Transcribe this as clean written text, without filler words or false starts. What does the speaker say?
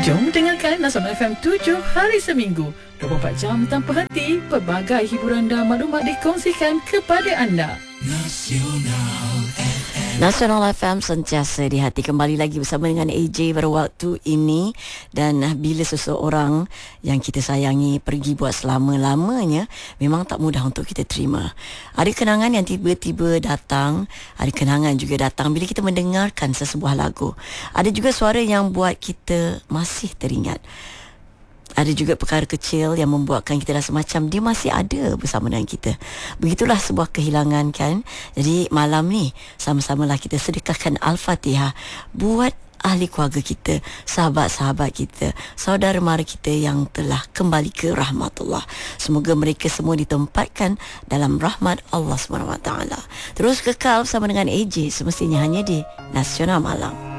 Jom dengarkan Nasional FM 7 hari seminggu, 24 jam tanpa henti. Pelbagai hiburan dan maklumat dikongsikan kepada anda. Nasional FM sentiasa di hati. Kembali lagi bersama dengan AJ pada waktu ini. Dan bila seseorang yang kita sayangi pergi buat selama-lamanya, memang tak mudah untuk kita terima. Ada kenangan yang tiba-tiba datang, ada kenangan juga datang bila kita mendengarkan sesebuah lagu. Ada juga suara yang buat kita masih teringat. Ada juga perkara kecil yang membuatkan kita rasa macam dia masih ada bersama dengan kita. Begitulah sebuah kehilangan, kan? Jadi malam ni sama-samalah kita sedekahkan Al-Fatihah buat ahli keluarga kita, sahabat-sahabat kita, saudara mara kita yang telah kembali ke rahmatullah. Semoga mereka semua ditempatkan dalam rahmat Allah SWT. Terus kekal bersama dengan AJ semestinya hanya di Nasional Malam.